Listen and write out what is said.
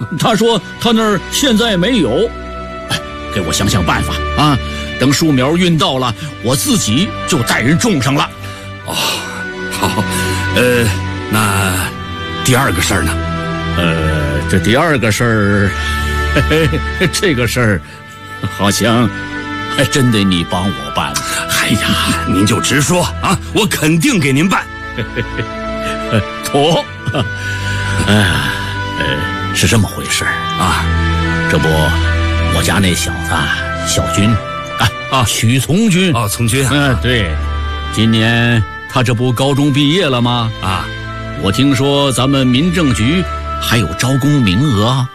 他说他那儿现在没有。哎，给我想想办法啊！等树苗运到了，我自己就带人种上了。 哦，好，那第二个事儿呢？ 这第二个事儿，这个事儿，好像还真得你帮我办。 哎呀，您就直说啊，我肯定给您办。 妥。是这么回事啊，这不，我家那小子小军许从军从军对，今年他这不高中毕业了吗？我听说咱们民政局还有招工名额。